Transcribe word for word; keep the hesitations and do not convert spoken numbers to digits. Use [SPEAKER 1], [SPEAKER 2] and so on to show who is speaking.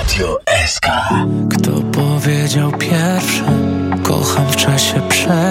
[SPEAKER 1] Radio S K. Kto powiedział pierwszy? Kocham w czasie przerwy.